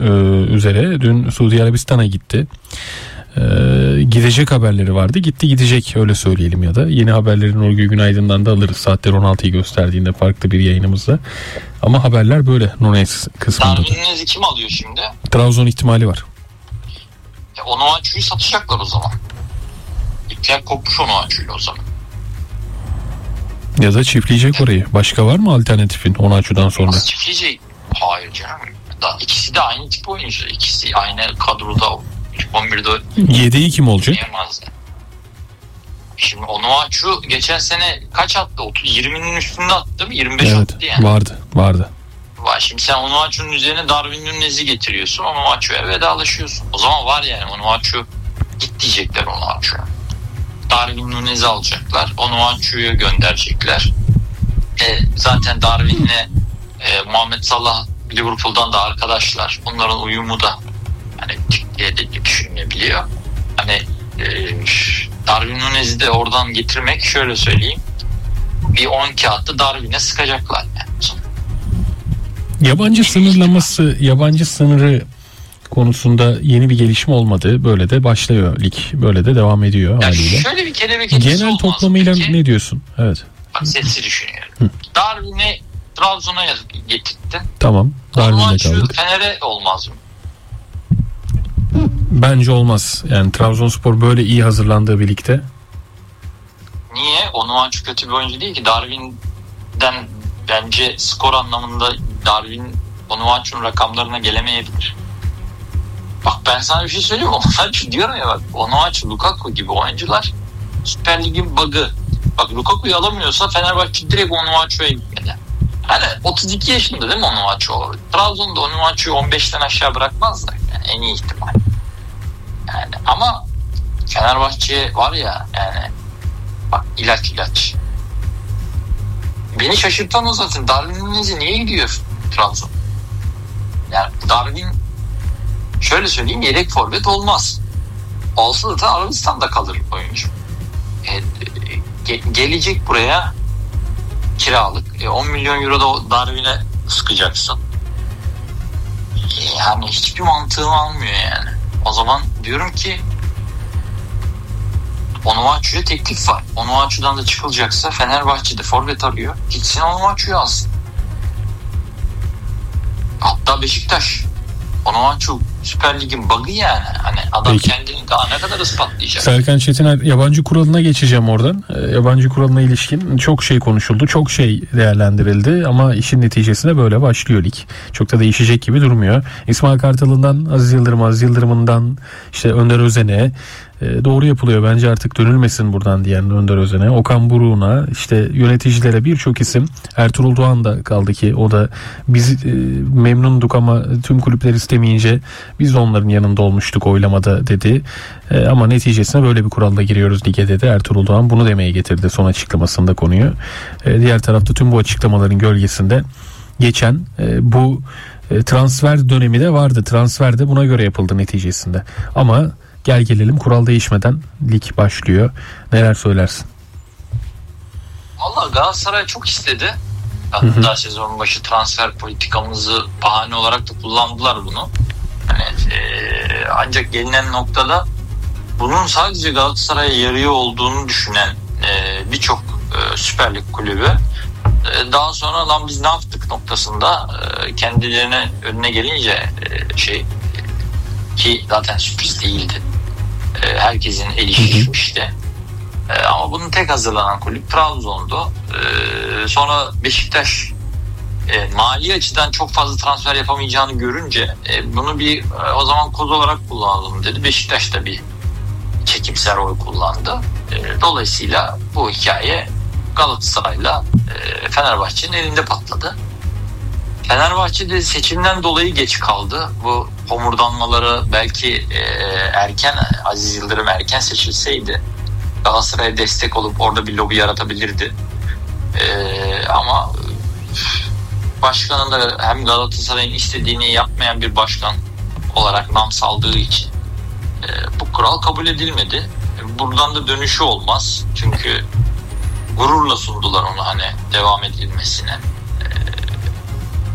üzere. Dün Suudi Arabistan'a gitti. Gidecek haberleri vardı. Gitti gidecek, öyle söyleyelim ya da. Yeni haberlerin Nurgül Günaydın'dan da alırız. Saatler 16'yı gösterdiğinde farklı bir yayınımızda. Ama haberler böyle Nunes kısmında. Darwin'inizi kim alıyor şimdi? Trabzon ihtimali var. Onuachu'yu satacaklar o zaman. İpler kopmuş Onuachu'yla o zaman. Ya da çiftleyecek orayı. Başka var mı alternatifin Onuachu'dan sonra? Nasıl çiftleyecek? Hayır canım. İkisi de aynı tip oyuncu. İkisi aynı kadroda. 11'de yedeği kim olacak? Şimdi Onuachu geçen sene kaç attı? 20'nin üstünde attı değil mi? 25 evet, attı yani. Vardı. Şimdi sen Onuachu'nun üzerine Darwin Nunez'i getiriyorsun. Onuachu'ya vedalaşıyorsun. O zaman var yani Onuachu git diyecekler Onuachu'ya. Darwin Nunez'i alacaklar. Onuachu'yu gönderecekler. Zaten Darwin'le Muhammed Salah Liverpool'dan da arkadaşlar. Onların uyumu da hani diye de düşünülebiliyor. Hani Darwin Nunez'i de oradan getirmek, şöyle söyleyeyim, bir 10 kağıtta Darwin'e sıkacaklar yani. Yabancı sınırı konusunda yeni bir gelişme olmadı. Böyle de başlıyor lig. Böyle de devam ediyor haliyle. Şöyle bir kelebek etkisi genel toplamıyla peki? Ne diyorsun? Evet. Bak sesi düşünüyorum. Darwin'i Trabzon'a getirttin. Tamam. Darwin'de kaldık. Fener'e olmaz mı? Bence olmaz. Yani Trabzonspor böyle iyi hazırlandığı birlikte. Niye? Onuachu kötü bir oyuncu değil ki. Darwin'den bence skor anlamında Darwin Onuachu'nun rakamlarına gelemeyebilir. Bak ben sana bir şey söyleyeyim mi? Onuachu diyorum ya bak. Onuachu, Lukaku gibi oyuncular Süper Lig'in bug'ı. Bak Lukaku'yu alamıyorsa Fenerbahçe direkt Onuachu'ya gitmeli. Hani 32 yaşında değil mi Onuachu? Trabzon'da Onuachu'yu 15'ten aşağı bırakmazlar. Yani en iyi ihtimal. Yani ama Fenerbahçe var ya yani bak ilaç. Beni şaşırtan o zaten. Darwin Nunez'i niye gidiyor Trabzon? Yani Darwin şöyle söyleyeyim, yedek forvet olmaz. Olsa da Arabistan'da kalır oyuncu. Gelecek buraya kiralık. 10 milyon euro da Darwin'e sıkacaksın. Yani hiçbir mantığım almıyor yani. O zaman diyorum ki Onuachu'ya teklif var. Onuachu'dan da çıkılacaksa Fenerbahçe'de forvet arıyor. Gitsin Onuachu'yu alsın. Hatta Beşiktaş. Onuachu Süper Lig'in bug'ı yani. Hani adam peki, kendini daha ne kadar ispatlayacak. Serkan Çetiner, yabancı kuralına geçeceğim oradan. Yabancı kuralına ilişkin çok şey konuşuldu. Çok şey değerlendirildi ama işin neticesinde böyle başlıyor lig. Çok da değişecek gibi durmuyor. İsmail Kartal'ından Aziz Yıldırım'ından işte Önder Özen'e doğru yapılıyor bence, artık dönülmesin buradan diyen Önder Özen'e, Okan Buruk'una, işte yöneticilere birçok isim, Ertuğrul Doğan da kaldı ki o da biz memnunduk ama tüm kulüpler istemeyince biz de onların yanında olmuştuk oylamada dedi. Ama neticesinde böyle bir kuralla giriyoruz lige dedi. Ertuğrul Doğan bunu demeye getirdi son açıklamasında konuyu. Diğer tarafta tüm bu açıklamaların gölgesinde geçen bu transfer dönemi de vardı. Transfer de buna göre yapıldı neticesinde. Ama gel gelelim kural değişmeden lig başlıyor. Neler söylersin? Vallahi Galatasaray çok istedi. Hatta sezon başı transfer politikamızı bahane olarak da kullandılar bunu. Yani, ancak gelinen noktada bunun sadece Galatasaray'a yarıyor olduğunu düşünen birçok Süper Lig kulübü daha sonra lan biz ne yaptık noktasında kendilerine önüne gelince ki zaten sürpriz değildi. Herkesin eli şişmişti. Ama bunun tek hazırlanan kulüp Trabzon'du. Sonra Beşiktaş mali açıdan çok fazla transfer yapamayacağını görünce bunu bir o zaman koz olarak kullanalım dedi. Beşiktaş da bir çekimser oy kullandı. Dolayısıyla bu hikaye Galatasaray'la Fenerbahçe'nin elinde patladı. Fenerbahçe'de seçimden dolayı geç kaldı. Bu homurdanmaları belki Aziz Yıldırım erken seçilseydi Galatasaray'a destek olup orada bir lobi yaratabilirdi. Ama başkanın da hem Galatasaray'ın istediğini yapmayan bir başkan olarak nam saldığı için bu kural kabul edilmedi. Buradan da dönüşü olmaz. Çünkü gururla sundular onu hani devam edilmesine.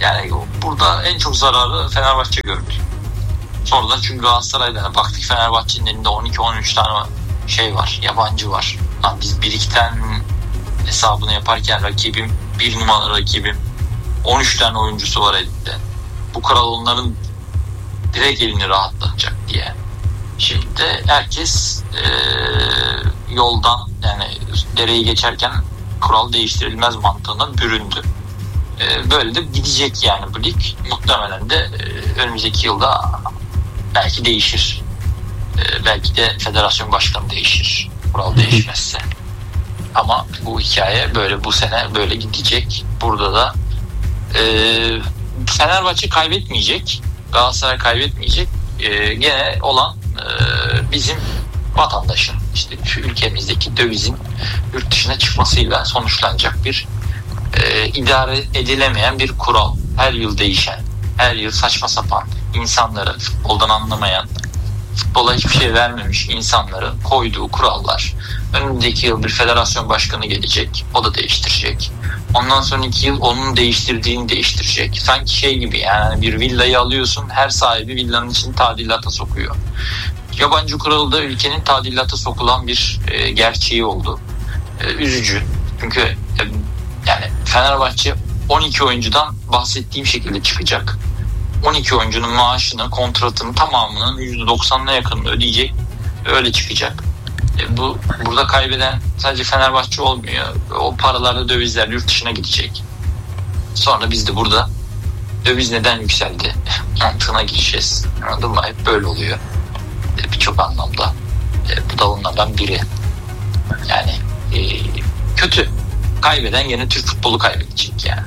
Yani burada en çok zararı Fenerbahçe gördü. Sonradan çünkü Galatasaray'da baktık Fenerbahçe'nin elinde 12-13 tane şey var, yabancı var. Lan biz birikten hesabını yaparken rakibim, bir numaralı rakibim 13 tane oyuncusu var elinde. Bu kural onların direkt elini rahatlatacak diye. Şimdi de herkes yoldan, yani dereyi geçerken kural değiştirilmez mantığına büründü. Böyle de gidecek yani bu lig. Muhtemelen de önümüzdeki yılda belki değişir. Belki de federasyon başkanı değişir. Kural değişmezse. Ama bu hikaye böyle, bu sene böyle gidecek. Burada da Fenerbahçe kaybetmeyecek. Galatasaray kaybetmeyecek. Gene olan bizim vatandaşın, işte şu ülkemizdeki dövizin yurt dışına çıkmasıyla sonuçlanacak bir idare edilemeyen bir kural. Her yıl değişen, her yıl saçma sapan, insanları futboldan anlamayan, futbola hiçbir şey vermemiş insanların koyduğu kurallar. Önümüzdeki yıl bir federasyon başkanı gelecek, o da değiştirecek. Ondan sonraki yıl onun değiştirdiğini değiştirecek. Sanki şey gibi, yani bir villayı alıyorsun, her sahibi villanın içini tadilata sokuyor. Yabancı kuralı da ülkenin tadilata sokulan bir gerçeği oldu. Üzücü. Çünkü yani Fenerbahçe 12 oyuncudan bahsettiğim şekilde çıkacak. 12 oyuncunun maaşını, kontratının tamamının %90'ına yakınını ödeyecek. Öyle çıkacak. Burada kaybeden sadece Fenerbahçe olmuyor. O paralarla dövizler yurt dışına gidecek. Sonra biz de burada döviz neden yükseldi mantığına gireceğiz. Anladın mı? Hep böyle oluyor. Birçok anlamda. Bu da onlardan biri. Yani kötü. Kaybeden gene Türk futbolu kaybedecek yani.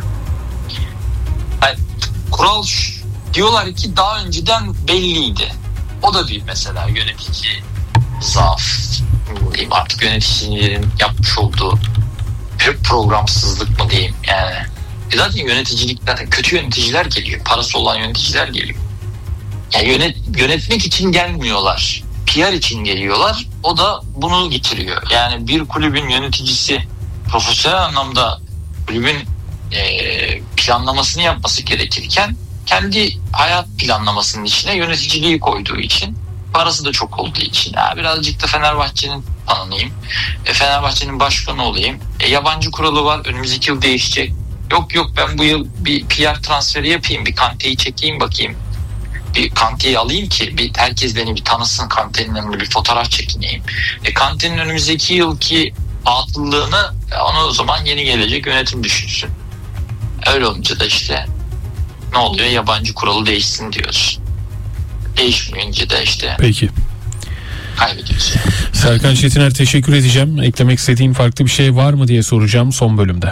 Kural diyorlar ki daha önceden belliydi. O da bir mesela yönetici zaaf diyeyim, artık yöneticilerin yapmış olduğu bir programsızlık mı diyeyim yani. Zaten yöneticilikten kötü yöneticiler geliyor. Parası olan yöneticiler geliyor. Yani yönetmek için gelmiyorlar. PR için geliyorlar. O da bunu getiriyor. Yani bir kulübün yöneticisi profesyonel anlamda kulübün planlamasını yapması gerekirken kendi hayat planlamasının içine yöneticiliği koyduğu için, parası da çok olduğu için birazcık da Fenerbahçe'nin tanınayım, Fenerbahçe'nin başkanı olayım, yabancı kuralı var, önümüzdeki yıl değişecek, yok ben bu yıl bir PR transferi yapayım, bir Kante'yi çekeyim bakayım, bir Kante'yi alayım ki herkes beni bir tanısın, Kante'nin önünde bir fotoğraf çekineyim. Kante'nin önümüzdeki yılki atıllığını onu o zaman yeni gelecek yönetim düşünsün. Öyle olunca da işte ne oluyor? Yabancı kuralı değişsin diyoruz. Değişmeyince de işte peki kaybediyoruz. Serkan Çetiner, teşekkür edeceğim. Eklemek istediğin farklı bir şey var mı diye soracağım son bölümde.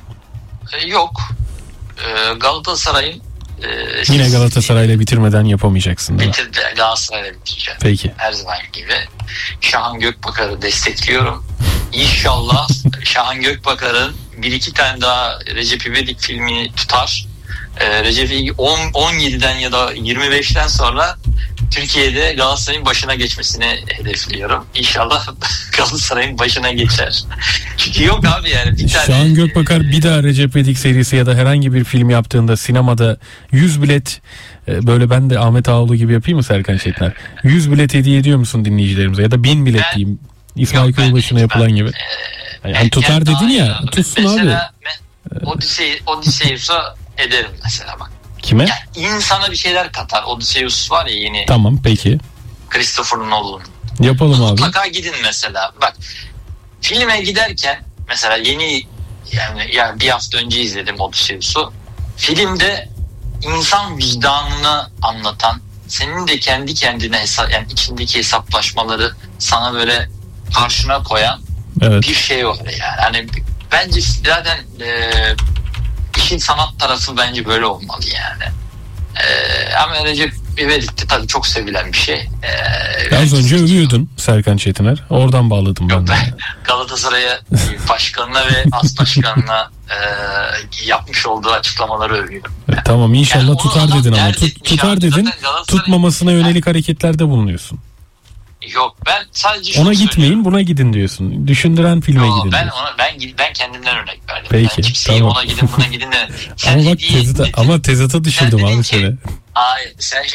Yok. Galatasaray'ın yine Galatasaray'la bitirmeden yapamayacaksın değil mi? Galatasaray'la bitireceğim. Peki. Her zaman gibi. Şahan Gökbakar'ı destekliyorum. İnşallah Şahan Gökbakar'ın bir iki tane daha Recep İvedik filmini tutar. Recep İvedik 17'den ya da 25'ten sonra Türkiye'de Galatasaray'ın başına geçmesini hedefliyorum. İnşallah Galatasaray'ın başına geçer. Çünkü yok abi yani bir tane. Şahan Gökbakar bir daha Recep İvedik serisi ya da herhangi bir film yaptığında sinemada 100 bilet, böyle ben de Ahmet Ağaoğlu gibi yapayım mı Serkan Şetiner? 100 bilet hediye ediyor musun dinleyicilerimize ya da 1000 bilet diyeyim. İsmail Kılıçdaroğlu'na yapılan gibi. Yani tutar dedin ya, tutsun mesela, abi. Odysseus'a ederim mesela bak. Kime? Yani insana bir şeyler katar. Odysseus var ya yeni. Tamam peki. Christopher Nolan. Yapalım abi. Mutlaka gidin mesela. Bak filme giderken mesela yeni yani bir hafta önce izledim Odysseus'u. Filmde insan vicdanını anlatan, senin de kendi kendine yani içindeki hesaplaşmaları sana böyle karşına koyan bir şey var yani. Hani bence zaten işin sanat tarafı bence böyle olmalı yani. Ama Recep İvedik de tabii çok sevilen bir şey. Az önce övüyordun Serkan Çetiner. Oradan bağladım ben de. Galatasaray'a başkanına ve as başkanına yapmış olduğu açıklamaları övüyorum. Tamam inşallah yani tutar dedin ama. Tutar dedin. Galatasaray... Tutmamasına yönelik hareketlerde bulunuyorsun. Yok, ben sadece şunu Ona gitmeyin, söylüyorum. buna gidin diyorsun. Düşündüren filme Yo, gidin ben diyorsun. ben kendimden örnek verdim. Peki, Ben kimseyi tamam. ona gidin buna gidin de. Ama bak tezata düşürdüm dedin abi ki- seni. Hayır, sen